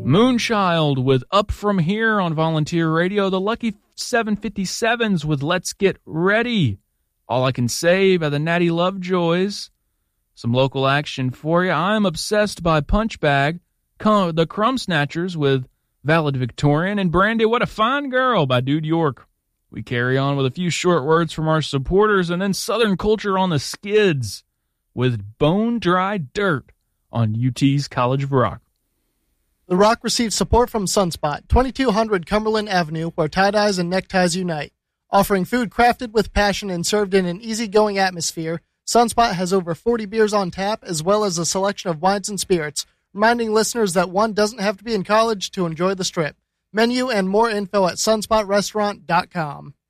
Moonchild with Up From Here on Volunteer Radio. The Lucky 757s with Let's Get Ready. All I Can Say by the Natty Lovejoys. Some local action for you. I'm Obsessed by Punchbag. The Crumb Snatchers with Valedictorian. And Brandy, What a Fine Girl by Dude York. We carry on with a few short words from our supporters and then Southern Culture on the Skids with Bone Dry Dirt on UT's College of Rock. The Rock receives support from Sunspot, 2200 Cumberland Avenue, where tie-dyes and neckties unite. Offering food crafted with passion and served in an easygoing atmosphere, Sunspot has over 40 beers on tap, as well as a selection of wines and spirits, reminding listeners that one doesn't have to be in college to enjoy the Strip. Menu and more info at sunspotrestaurant.com.